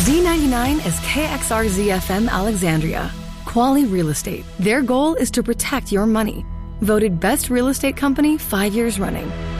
Z99 is KXRZ FM Alexandria. Quali Real Estate. Their goal is to protect your money. Voted Best Real Estate Company 5 years running.